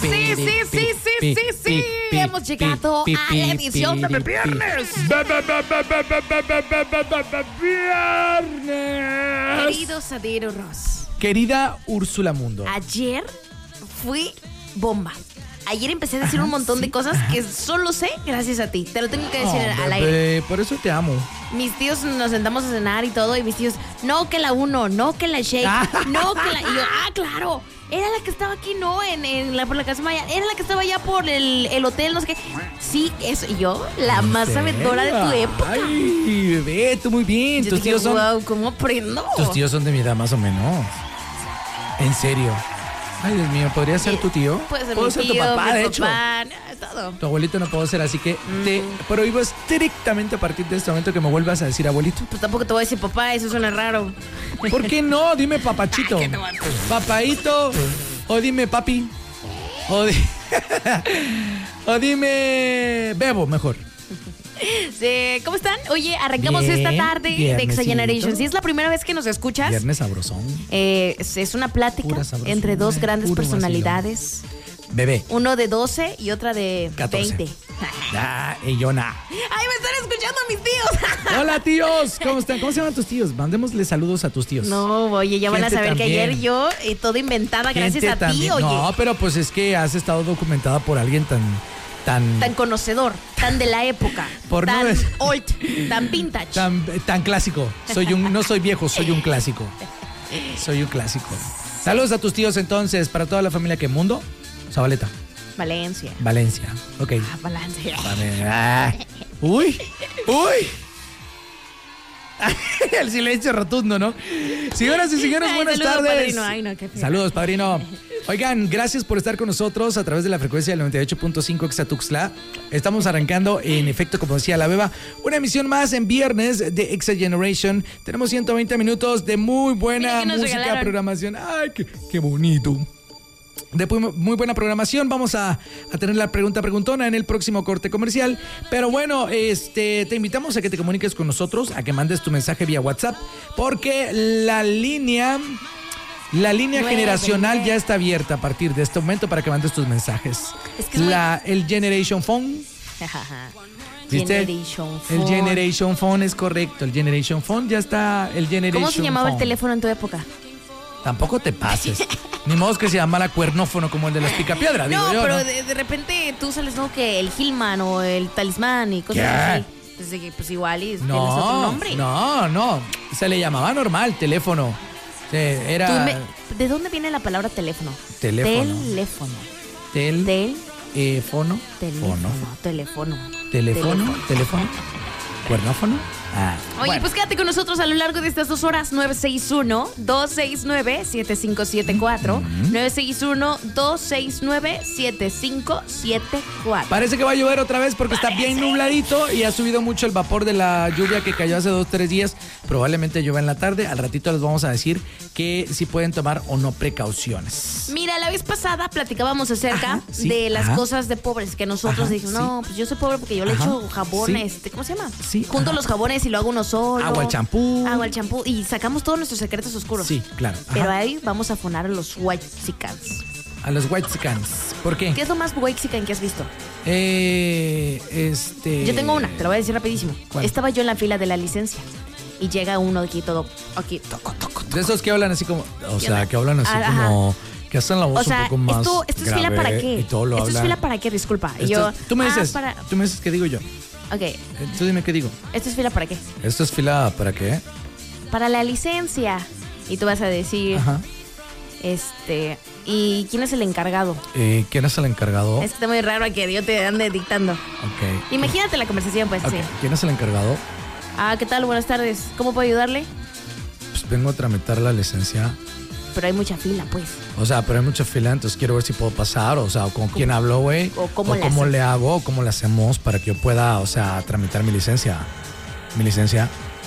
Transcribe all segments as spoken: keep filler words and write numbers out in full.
sí, sí, sí, sí, sí, sí. Hemos llegado a la edición de viernes. Viernes. Queridos Adero Ross. Querida Úrsula Mundo. Ayer fui bomba. Ayer empecé a decir Ajá, un montón sí, de cosas ajá. que solo sé gracias a ti. Te lo tengo que decir Oh, al bebé, aire. por eso te amo. Mis tíos nos sentamos a cenar y todo, y mis tíos, no que la uno, no que la shake, Ah. no que la. Y yo, ah, claro, era la que estaba aquí, no, en, en la, por la casa Maya, era la que estaba allá por el, el hotel, no sé qué. Sí, eso, y yo, la más ¿En sabedora de tu serio? época. Ay, bebé, tú muy bien. Yo Tus dije, tíos son. wow, ¿cómo aprendo? Tus tíos son de mi edad más o menos. En serio. Ay, Dios mío, ¿podría ser tu tío? Puede ser Puedo mi ser tío, tu papá, mi de hecho. papá, todo. Tu abuelito no puedo ser, así que te prohíbo estrictamente a partir de este momento que me vuelvas a decir abuelito. Pues tampoco te voy a decir papá, eso suena raro. ¿Por qué no? Dime papachito. Ay, ¿qué te voy a decir? Papaito. O dime papi. O, di- o dime bebo, mejor. Sí, ¿cómo están? Oye, arrancamos Bien, esta tarde de Exa viernesito. Generation. Si es la primera vez que nos escuchas, Viernes sabrosón. eh, es, es una plática Pura sabrosura, entre dos grandes puro personalidades. Bebé. Uno de doce y otra de catorce. veinte. Ah, y yo na. ¡Ay, me están escuchando mis tíos! Hola, tíos. ¿Cómo están? ¿Cómo se llaman tus tíos? Mandémosle saludos a tus tíos. No, oye, ya van a Gente saber que también. ayer yo, eh, todo inventada gracias Gente a ti, también. oye. No, pero pues es que has estado documentada por alguien tan... Tan... Tan conocedor, tan de la época, Por no tan des- old, tan vintage. Tan, tan clásico. Soy un, no soy viejo, soy un clásico. Soy un clásico. Saludos a tus tíos entonces, para toda la familia que Mundo, Zabaleta, Valencia. Valencia. Ok. Ah, Valencia. Vale. Ah. Uy, uy. El silencio rotundo, ¿no? Señoras y señores, Ay, buenas saludos, tardes. padrino. Ay, no, qué feo. Saludos, padrino. Oigan, gracias por estar con nosotros a través de la frecuencia del noventa y ocho punto cinco Exatuxtla. Estamos arrancando, en efecto, como decía la Beba, una emisión más en viernes de Exa Generation. Tenemos ciento veinte minutos de muy buena Mira que nos música, regalaron. programación. Ay, qué, qué bonito. De pu- muy buena programación. Vamos a, a tener la pregunta preguntona en el próximo corte comercial. Pero bueno, este, te invitamos a que te comuniques con nosotros, a que mandes tu mensaje vía WhatsApp, porque la línea, la línea Nueve, generacional nueve. ya está abierta a partir de este momento para que mandes tus mensajes. Es que es la, el Generation Phone. ¿Viste? Generation El Phone. Generation Phone es correcto. El Generation Phone ya está. El Generation ¿Cómo se llamaba el Phone. teléfono en tu época? Tampoco te pases. Ni modo que se llamara cuernófono como el de las picapiedras, digo No, yo, pero ¿no? de, de repente tú sales, ¿no? Que el Hillman o el Talismán y cosas ¿Qué? así. Pues, de que, pues igual y tienes otro No, nombre. no, no. Se le llamaba normal, teléfono. Sí, era Tú me- ¿De dónde viene la palabra teléfono? Teléfono. Teléfono. tel, Del eh, fono, teléfono. fono, Teléfono. teléfono, teléfono, cuernófono. Ah, Oye, bueno. pues quédate con nosotros a lo largo de estas dos horas. nueve seis uno, dos seis nueve, siete cinco siete cuatro. nueve seis uno, dos seis nueve, siete cinco siete cuatro. Parece que va a llover otra vez porque está bien Parece. nubladito y ha subido mucho el vapor de la lluvia que cayó hace dos, tres días. Probablemente llueva en la tarde. Al ratito les vamos a decir que si pueden tomar o no precauciones. Mira, la vez pasada platicábamos acerca Ajá, sí, de las ajá. cosas de pobres que nosotros Ajá, dijimos, sí. no, pues yo soy pobre porque yo le Ajá, echo jabón, sí. este, ¿cómo se llama? Sí, Junto ajá. los jabones y lo hago uno solo. Agua al champú. Agua al champú. Y sacamos todos nuestros secretos oscuros. Sí, claro. Ajá. Pero ahí vamos a afonar a los white chicans. A los white scans. ¿Por qué? ¿Qué es lo más white chican que has visto? Eh, este. Yo tengo una, te lo voy a decir rapidísimo. ¿Cuál? Estaba yo en la fila de la licencia y llega uno aquí todo, aquí, toco, toco, De esos que hablan así como. O ¿Qué sea, onda? que hablan así Ajá. como. Que hacen la voz O sea, un poco más. esto, esto es fila grave para qué. Y todo lo esto habla. es fila para qué, disculpa. Y Esto yo, es- tú me ah, dices. para- Tú me dices qué digo yo. Ok, Eh, Tú dime qué digo. esto es fila para qué. ¿Esto es fila para qué? Para la licencia. Y tú vas a decir, Ajá. este, ¿y quién es el encargado? Eh, ¿Quién es el encargado? Es que está muy raro que yo te ande dictando. Ok. Imagínate la conversación, pues, Ok, sí. ¿Quién es el encargado? Ah, ¿qué tal? Buenas tardes. ¿Cómo puedo ayudarle? Pues vengo a tramitar la licencia. Pero hay mucha fila, pues. O sea, pero hay mucha fila, entonces quiero ver si puedo pasar. O sea, con quién hablo, güey. o cómo le cómo haces. le hago, o cómo le hacemos para que yo pueda, o sea, tramitar mi licencia. Mi licencia.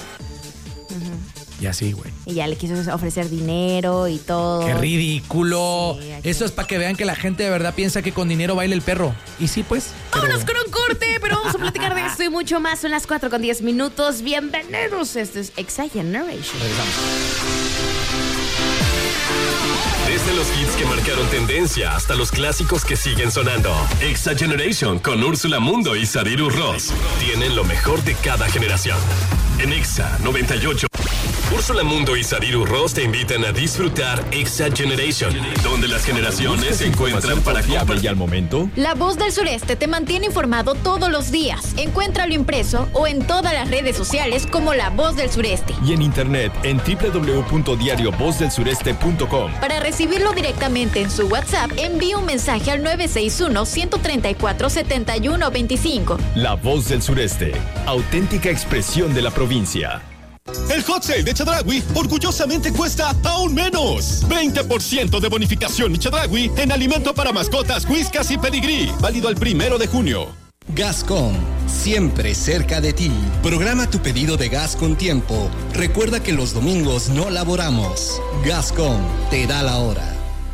Y así, güey. Y ya le quiso ofrecer dinero y todo. ¡Qué ridículo! Sí, aquí. Eso es para que vean que la gente de verdad piensa que con dinero baila el perro. Y sí, pues. pero- Vámonos con un corte, pero vamos a platicar de esto y mucho más. Son las cuatro con diez minutos. Bienvenidos. Este es Exa Generation. Regresamos. Desde los hits que marcaron tendencia hasta los clásicos que siguen sonando. Exa Generation con Úrsula Mundo y Sadiru Ross tienen lo mejor de cada generación. En Exa noventa y ocho. Úrsula Mundo y Sadiru Ross te invitan a disfrutar Exa Generation, donde las generaciones se encuentran para compartir al momento. La Voz del Sureste te mantiene informado todos los días. Encuéntralo impreso o en todas las redes sociales como La Voz del Sureste. Y en internet en doble u doble u doble u punto diario voz del sureste punto com. Para recibirlo directamente en su WhatsApp, envía un mensaje al nueve seis uno, uno tres cuatro, siete uno dos cinco. La Voz del Sureste, auténtica expresión de la provincia. El Hot Sale de Chedraui orgullosamente cuesta aún menos. veinte por ciento de bonificación y Chedraui en alimento para mascotas, whiskas y pedigrí. Válido el primero de junio. Gascom, siempre cerca de ti. Programa tu pedido de gas con tiempo. Recuerda que los domingos no laboramos. Gascom te da la hora.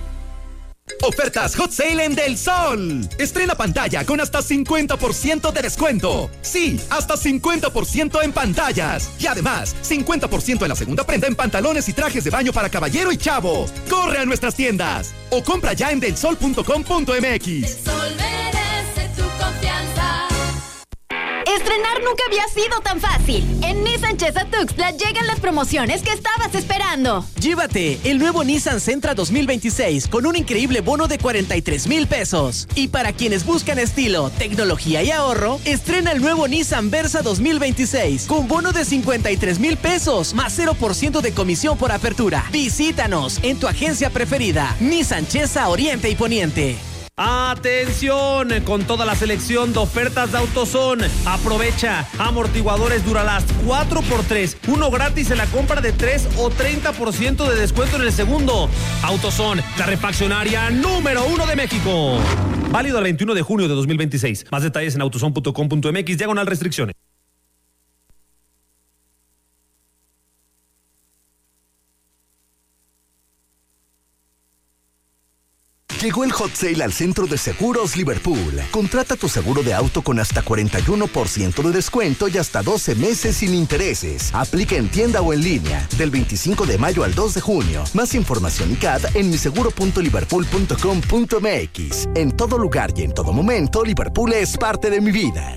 Ofertas Hot Sale en Del Sol. Estrena pantalla con hasta cincuenta por ciento de descuento. Sí, hasta cincuenta por ciento en pantallas. Y además, cincuenta por ciento en la segunda prenda en pantalones y trajes de baño para caballero y chavo. Corre a nuestras tiendas o compra ya en del sol punto com punto m x. Del Sol merece tu confianza. Estrenar nunca había sido tan fácil. En Nissan Chesa Tuxtla llegan las promociones que estabas esperando. Llévate el nuevo Nissan Sentra dos mil veintiséis con un increíble bono de cuarenta y tres mil pesos. Y para quienes buscan estilo, tecnología y ahorro, estrena el nuevo Nissan Versa dos mil veintiséis con bono de cincuenta y tres mil pesos más cero por ciento de comisión por apertura. Visítanos en tu agencia preferida. Nissan Chesa Oriente y Poniente. ¡Atención! Con toda la selección de ofertas de AutoZone. Aprovecha amortiguadores Duralast cuatro por tres, uno gratis en la compra de tres o treinta por ciento de descuento en el segundo. AutoZone, la refaccionaria número uno de México. Válido el veintiuno de junio de dos mil veintiséis. Más detalles en autozone punto com punto m x, diagonal restricciones. Llegó el Hot Sale al Centro de Seguros Liverpool. Contrata tu seguro de auto con hasta cuarenta y uno por ciento de descuento y hasta doce meses sin intereses. Aplica en tienda o en línea, del veinticinco de mayo al dos de junio. Más información y C A D en mi seguro punto liverpool punto com punto m x. En todo lugar y en todo momento, Liverpool es parte de mi vida.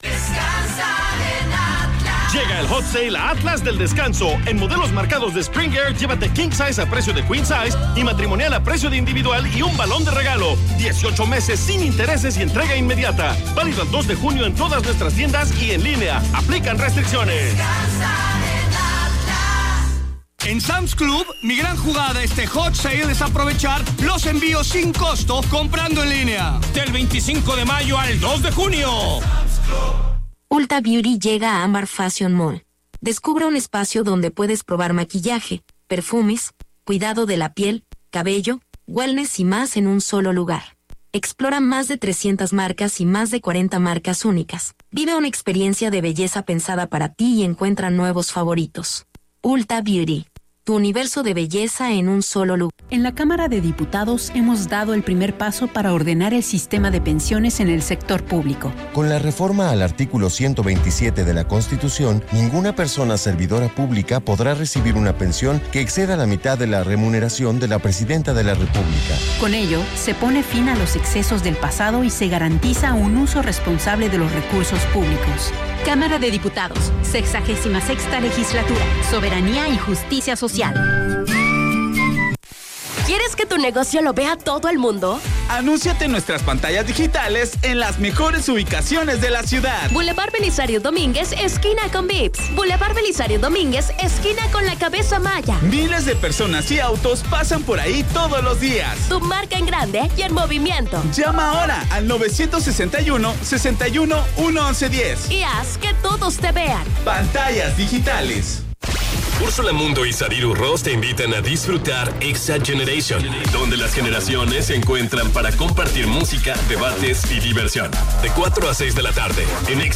Llega el Hot Sale a Atlas del Descanso. En modelos marcados de Springer, llévate King Size a precio de Queen Size y matrimonial a precio de individual y un balón de regalo. dieciocho meses sin intereses y entrega inmediata. Válido el dos de junio en todas nuestras tiendas y en línea. Aplican restricciones. En Sam's Club, mi gran jugada este Hot Sale es aprovechar los envíos sin costo comprando en línea. Del veinticinco de mayo al dos de junio. Ulta Beauty llega a Amar Fashion Mall. Descubre un espacio donde puedes probar maquillaje, perfumes, cuidado de la piel, cabello, wellness y más en un solo lugar. Explora más de trescientas marcas y más de cuarenta marcas únicas. Vive una experiencia de belleza pensada para ti y encuentra nuevos favoritos. Ulta Beauty, tu universo de belleza en un solo lugar. En la Cámara de Diputados hemos dado el primer paso para ordenar el sistema de pensiones en el sector público. Con la reforma al artículo ciento veintisiete de la Constitución, ninguna persona servidora pública podrá recibir una pensión que exceda la mitad de la remuneración de la Presidenta de la República. Con ello, se pone fin a los excesos del pasado y se garantiza un uso responsable de los recursos públicos. Cámara de Diputados, sexagésima sexta legislatura, soberanía y justicia social. ¿Quieres que tu negocio lo vea todo el mundo? Anúnciate en nuestras pantallas digitales en las mejores ubicaciones de la ciudad. Boulevard Belisario Domínguez, esquina con Vips. Boulevard Belisario Domínguez, esquina con la Cabeza Maya. Miles de personas y autos pasan por ahí todos los días. Tu marca en grande y en movimiento. Llama ahora al nueve seis uno, seis uno, uno once diez. Y haz que todos te vean. Pantallas digitales. Úrsula Mundo y Sadiru Ross te invitan a disfrutar Exa Generation, donde las generaciones se encuentran para compartir música, debates y diversión. De cuatro a seis de la tarde, en Exa.